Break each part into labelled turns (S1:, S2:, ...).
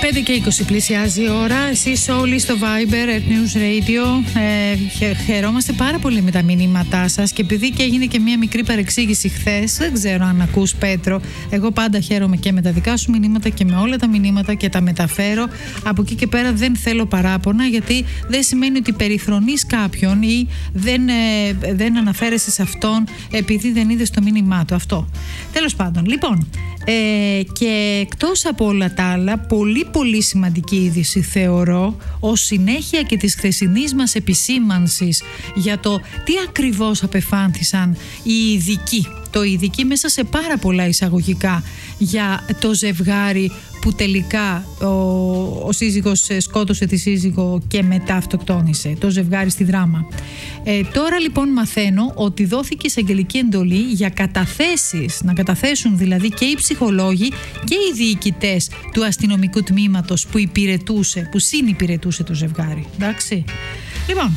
S1: 5 και 20 πλησιάζει η ώρα. Εσείς όλοι στο Viber, News Radio. Χαιρόμαστε πάρα πολύ με τα μηνύματά σας. Και επειδή και έγινε και μια μικρή παρεξήγηση χθες, δεν ξέρω αν ακούς, Πέτρο. Εγώ πάντα χαίρομαι και με τα δικά σου μηνύματα και με όλα τα μηνύματα και τα μεταφέρω. Από εκεί και πέρα δεν θέλω παράπονα, γιατί δεν σημαίνει ότι περιφρονείς κάποιον ή δεν αναφέρεσαι σε αυτόν επειδή δεν είδες το μήνυμά του. Αυτό. Τέλος πάντων. Λοιπόν. Και εκτός από όλα τα άλλα, πολύ σημαντική είδηση θεωρώ ως συνέχεια και της χθεσινής μας επισήμανσης για το τι ακριβώς απεφάνθησαν οι ειδικοί. Το ειδικοί μέσα σε πάρα πολλά εισαγωγικά για το ζευγάρι που τελικά ο σύζυγος σκότωσε τη σύζυγο και μετά αυτοκτόνησε, το ζευγάρι στη Δράμα. Τώρα λοιπόν μαθαίνω ότι δόθηκε εισαγγελική εντολή για καταθέσεις, να καταθέσουν δηλαδή και οι ψυχολόγοι και οι διοικητές του αστυνομικού τμήματος που συνυπηρετούσε το ζευγάρι. Εντάξει. Λοιπόν,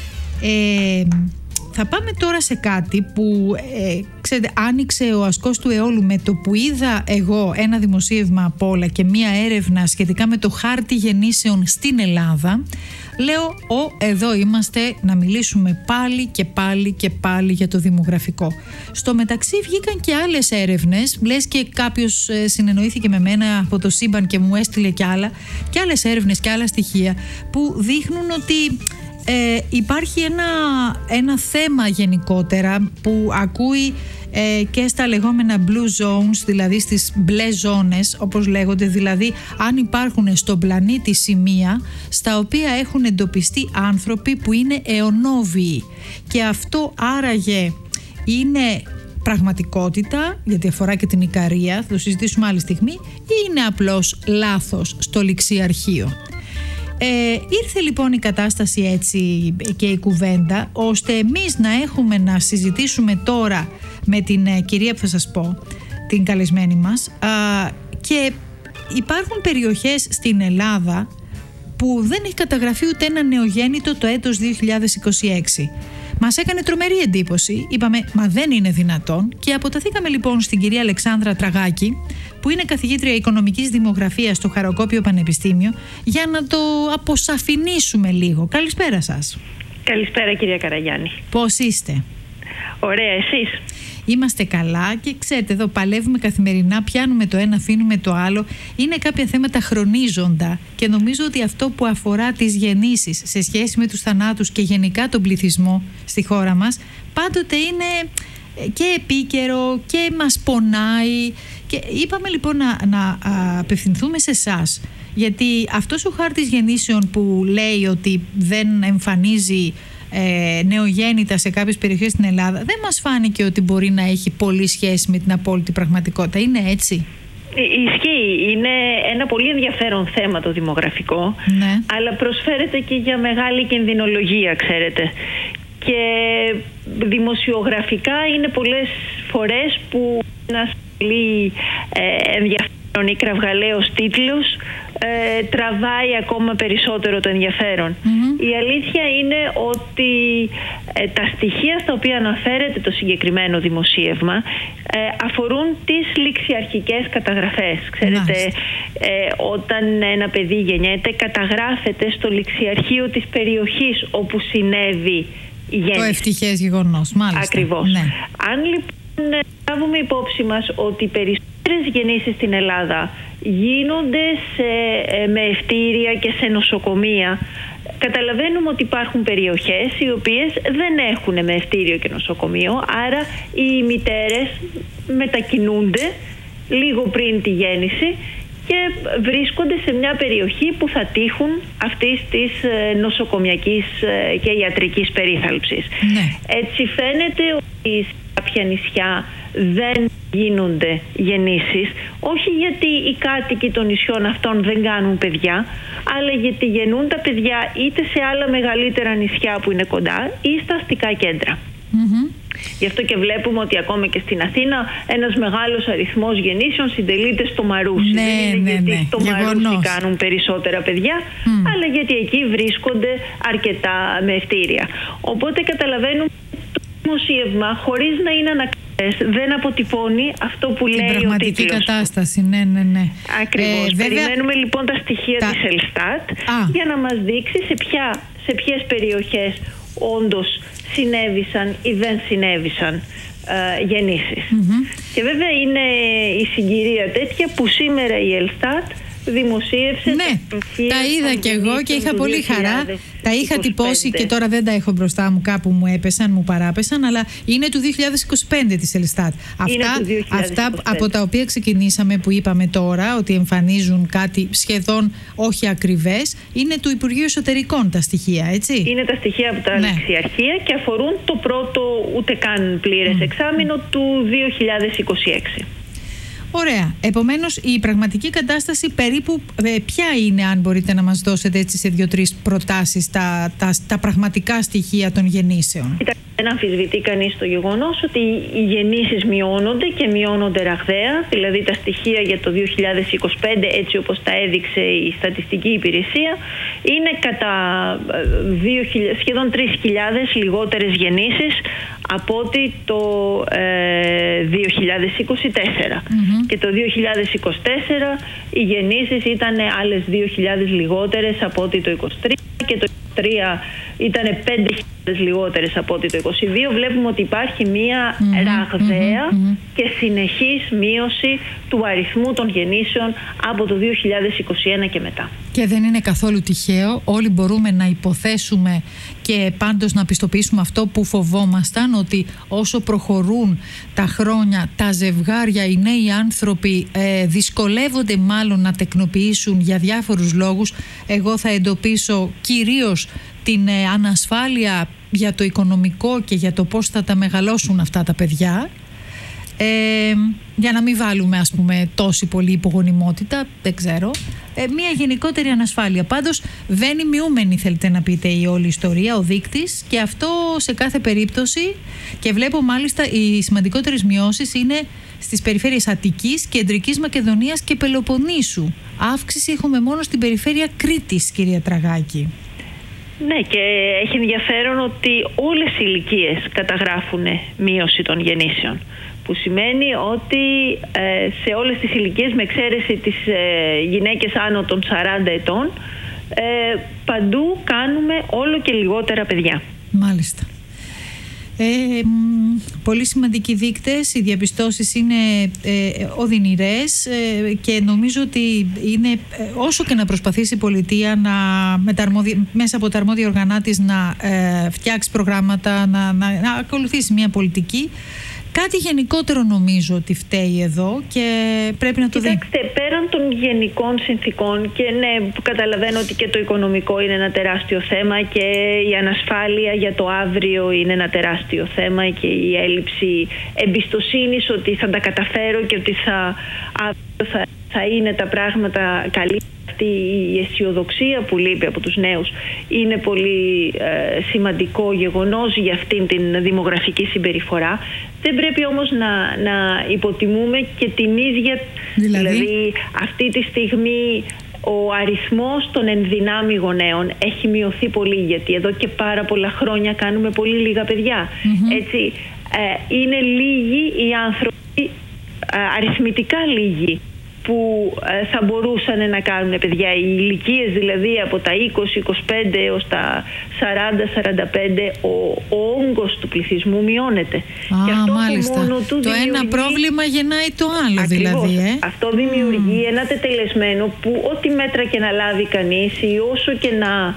S1: θα πάμε τώρα σε κάτι που ξέρετε, άνοιξε ο ασκός του αιώλου με το που είδα εγώ ένα δημοσίευμα από όλα και μία έρευνα σχετικά με το χάρτη γεννήσεων στην Ελλάδα. Λέω, εδώ είμαστε να μιλήσουμε πάλι για το δημογραφικό. Στο μεταξύ βγήκαν και άλλες έρευνες, λες και κάποιος συνεννοήθηκε με μένα από το σύμπαν και μου έστειλε και άλλες έρευνες και άλλα στοιχεία που δείχνουν ότι υπάρχει ένα θέμα γενικότερα που ακούει και στα λεγόμενα blue zones, δηλαδή στις μπλε ζώνες όπως λέγονται, δηλαδή αν υπάρχουν στον πλανήτη σημεία στα οποία έχουν εντοπιστεί άνθρωποι που είναι αιωνόβιοι, και αυτό άραγε είναι πραγματικότητα, γιατί αφορά και την Ικαρία, θα το συζητήσουμε άλλη στιγμή, ή είναι απλώς λάθος στο ληξιαρχείο. Ήρθε λοιπόν η κατάσταση έτσι και η κουβέντα, ώστε εμείς να έχουμε να συζητήσουμε τώρα με την κυρία που θα σας πω, την καλεσμένη μας, και υπάρχουν περιοχές στην Ελλάδα που δεν έχει καταγραφεί ούτε ένα νεογέννητο το έτος 2026. Μας έκανε τρομερή εντύπωση, είπαμε μα δεν είναι δυνατόν, και αποταθήκαμε λοιπόν στην κυρία Αλεξάνδρα Τραγάκη, που είναι καθηγήτρια οικονομικής δημογραφίας στο Χαροκόπιο Πανεπιστήμιο, για να το αποσαφηνίσουμε λίγο. Καλησπέρα σας.
S2: Καλησπέρα κυρία Καραγιάννη.
S1: Πώς είστε?
S2: Ωραία, εσείς?
S1: Είμαστε καλά και ξέρετε, εδώ παλεύουμε καθημερινά, πιάνουμε το ένα, αφήνουμε το άλλο. Είναι κάποια θέματα χρονίζοντα και νομίζω ότι αυτό που αφορά τις γεννήσεις σε σχέση με τους θανάτους και γενικά τον πληθυσμό στη χώρα μας πάντοτε είναι και επίκαιρο και μας πονάει, και είπαμε λοιπόν να απευθυνθούμε σε εσάς, γιατί αυτός ο χάρτης γεννήσεων που λέει ότι δεν εμφανίζει νεογέννητα σε κάποιες περιοχές στην Ελλάδα, δεν μας φάνηκε ότι μπορεί να έχει πολύ σχέση με την απόλυτη πραγματικότητα. Είναι έτσι?
S2: Ισχύει. Είναι ένα πολύ ενδιαφέρον θέμα το δημογραφικό, ναι, αλλά προσφέρεται και για μεγάλη κινδυνολογία, ξέρετε. Και δημοσιογραφικά είναι πολλές φορές που ένας πολύ ενδιαφέρον ή κραυγαλαίος τίτλος τραβάει ακόμα περισσότερο το ενδιαφέρον. Η αλήθεια είναι ότι τα στοιχεία στα οποία αναφέρεται το συγκεκριμένο δημοσίευμα αφορούν τις ληξιαρχικές καταγραφές. Ξέρετε, όταν ένα παιδί γεννιέται, καταγράφεται στο ληξιαρχείο της περιοχής όπου συνέβη η γέννηση. Το ευτυχές γεγονός, μάλιστα. Ακριβώς. Ναι. Αν λοιπόν λάβουμε υπόψη μας ότι οι περισσότερες γεννήσεις στην Ελλάδα γίνονται με ευτήρια και σε νοσοκομεία, καταλαβαίνουμε ότι υπάρχουν περιοχές οι οποίες δεν έχουν με ευτήριο και νοσοκομείο, άρα οι μητέρες μετακινούνται λίγο πριν τη γέννηση και βρίσκονται σε μια περιοχή που θα τύχουν αυτής της νοσοκομιακής και ιατρικής περίθαλψης. Ναι. Έτσι φαίνεται ότι σε κάποια νησιά δεν γίνονται γεννήσεις, όχι γιατί οι κάτοικοι των νησιών αυτών δεν κάνουν παιδιά, αλλά γιατί γεννούν τα παιδιά είτε σε άλλα μεγαλύτερα νησιά που είναι κοντά ή στα αστικά κέντρα. Γι' αυτό και βλέπουμε ότι ακόμα και στην Αθήνα ένας μεγάλος αριθμός γεννήσεων συντελείται στο Μαρούσι. Δεν είναι γιατί στο Μαρούσι κάνουν περισσότερα παιδιά, αλλά γιατί εκεί βρίσκονται αρκετά με ευτήρια. Οπότε καταλαβαίνουμε ότι το δημοσίευμα, χωρίς να είναι ανακριτές, δεν αποτυπώνει αυτό που λέει ο τίτλος.
S1: Την πραγματική κατάσταση, ναι.
S2: Ακριβώς. Περιμένουμε λοιπόν τα στοιχεία της Ελστάτ για να μας δείξει σε ποιες περιοχές όντως συνέβησαν ή δεν συνέβησαν γεννήσεις. Και βέβαια είναι η συγκυρία τέτοια που σήμερα η Ελστάτ δημοσίευσε.
S1: Ναι, τα είδα κι εγώ και είχα πολύ χαρά. Τα είχα τυπώσει και τώρα δεν τα έχω μπροστά μου, κάπου μου παράπεσαν, αλλά είναι του 2025 της Ελστάτ. Αυτά από τα οποία ξεκινήσαμε, που είπαμε τώρα ότι εμφανίζουν κάτι σχεδόν όχι ακριβές, είναι του Υπουργείου Εσωτερικών τα στοιχεία, έτσι.
S2: Είναι τα στοιχεία από τα ληξιαρχεία και αφορούν το πρώτο ούτε καν πλήρες εξάμηνο του 2026.
S1: Ωραία. Επομένως, η πραγματική κατάσταση περίπου ποια είναι, αν μπορείτε να μας δώσετε έτσι σε 2-3 προτάσεις, τα πραγματικά στοιχεία των γεννήσεων?
S2: Δεν αμφισβητεί κανείς το γεγονός ότι οι γεννήσεις μειώνονται και μειώνονται ραγδαία, δηλαδή τα στοιχεία για το 2025, έτσι όπως τα έδειξε η Στατιστική Υπηρεσία, είναι κατά σχεδόν 3.000 λιγότερες γεννήσεις από ότι το 2024. Και το 2024 οι γεννήσεις ήταν άλλες 2.000 λιγότερες από ότι το 2023 και το 2023 ήταν 5.000 λιγότερες από ότι το 2022. Βλέπουμε ότι υπάρχει μία ραγδαία και συνεχής μείωση του αριθμού των γεννήσεων από το 2021 και μετά.
S1: Και δεν είναι καθόλου τυχαίο. Όλοι μπορούμε να υποθέσουμε και πάντως να πιστοποιήσουμε αυτό που φοβόμασταν, ότι όσο προχωρούν τα χρόνια, τα ζευγάρια, οι νέοι άνθρωποι δυσκολεύονται μάλλον να τεκνοποιήσουν για διάφορους λόγους. Εγώ θα εντοπίσω κυρίως την ανασφάλεια για το οικονομικό και για το πώς θα τα μεγαλώσουν αυτά τα παιδιά. Για να μην βάλουμε, ας πούμε, τόση πολύ υπογονιμότητα, δεν ξέρω. Μια γενικότερη ανασφάλεια. Πάντως βαίνει μειούμενη, θέλετε να πείτε, η όλη ιστορία, ο δείκτης, και αυτό σε κάθε περίπτωση. Και βλέπω μάλιστα οι σημαντικότερες μειώσεις είναι στις περιφέρειες Αττικής, Κεντρικής Μακεδονίας και Πελοποννήσου. Αύξηση έχουμε μόνο στην περιφέρεια Κρήτης, κυρία Τραγάκη.
S2: Ναι, και έχει ενδιαφέρον ότι όλες οι ηλικίες καταγράφουν μείωση των γεννήσεων, που σημαίνει ότι σε όλες τις ηλικίες, με εξαίρεση τις γυναίκες άνω των 40 ετών, παντού κάνουμε όλο και λιγότερα παιδιά.
S1: Μάλιστα. Πολύ σημαντικοί δείκτες, οι διαπιστώσεις είναι οδυνηρές και νομίζω ότι είναι, όσο και να προσπαθήσει η πολιτεία μέσα από τα αρμόδια οργανά της να φτιάξει προγράμματα, να ακολουθήσει μια πολιτική, κάτι γενικότερο νομίζω ότι φταίει εδώ και πρέπει να το δει.
S2: Κοιτάξτε, πέραν των γενικών συνθήκων, και ναι, καταλαβαίνω ότι και το οικονομικό είναι ένα τεράστιο θέμα και η ανασφάλεια για το αύριο είναι ένα θέμα και η έλλειψη εμπιστοσύνης ότι θα τα καταφέρω και ότι θα είναι τα πράγματα καλύτερα. Αυτή η αισιοδοξία που λείπει από τους νέους είναι πολύ σημαντικό γεγονός για αυτήν την δημογραφική συμπεριφορά. Δεν πρέπει όμως να υποτιμούμε και την ίδια, δηλαδή αυτή τη στιγμή ο αριθμός των ενδυνάμει γονέων έχει μειωθεί πολύ, γιατί εδώ και πάρα πολλά χρόνια κάνουμε πολύ λίγα παιδιά. Έτσι, είναι λίγοι οι άνθρωποι, αριθμητικά λίγοι, που θα μπορούσαν να κάνουν παιδιά. Οι ηλικίες δηλαδή από τα 20-25 έως τα 40-45, ο όγκος του πληθυσμού μειώνεται.
S1: Και αυτό μάλιστα. Μόνο του το ένα πρόβλημα γεννάει το άλλο.
S2: Ακριβώς.
S1: Δηλαδή.
S2: Αυτό δημιουργεί ένα τετελεσμένο που ό,τι μέτρα και να λάβει κανείς ή όσο και να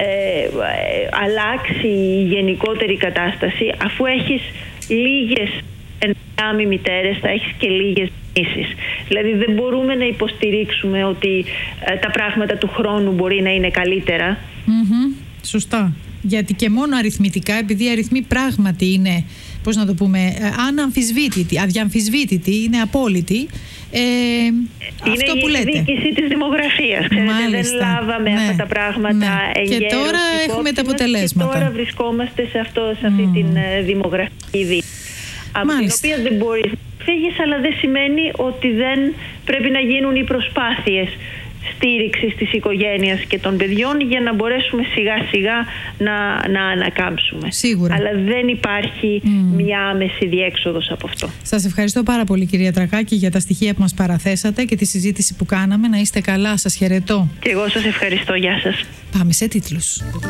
S2: αλλάξει η γενικότερη κατάσταση, αφού έχεις λίγες ενδυνάμει μητέρες, θα έχεις και λίγες γεννήσεις. Δηλαδή δεν μπορούμε να υποστηρίξουμε ότι τα πράγματα του χρόνου μπορεί να είναι καλύτερα.
S1: Σωστά. Γιατί και μόνο αριθμητικά, επειδή οι αριθμοί πράγματι είναι, πώς να το πούμε, αδιαμφισβήτητοι, είναι απόλυτοι. Αυτό που λέτε.
S2: Είναι η εκδίκηση της δημογραφίας. Ξέρετε, δεν λάβαμε αυτά τα πράγματα εγκαίρως.
S1: Και τώρα έχουμε τα αποτελέσματα.
S2: Και τώρα βρισκόμαστε σε αυτή την δημογραφική δίκη. Από την οποία δεν μπορείς να φύγεις, αλλά δεν σημαίνει ότι δεν πρέπει να γίνουν οι προσπάθειες στήριξης της οικογένειας και των παιδιών για να μπορέσουμε σιγά σιγά να ανακάμψουμε.
S1: Σίγουρα.
S2: Αλλά δεν υπάρχει μια άμεση διέξοδος από αυτό.
S1: Σας ευχαριστώ πάρα πολύ, κυρία Τρακάκη, για τα στοιχεία που μας παραθέσατε και τη συζήτηση που κάναμε. Να είστε καλά, σας χαιρετώ.
S2: Και εγώ σας ευχαριστώ, γεια σας.
S1: Πάμε σε τίτλους.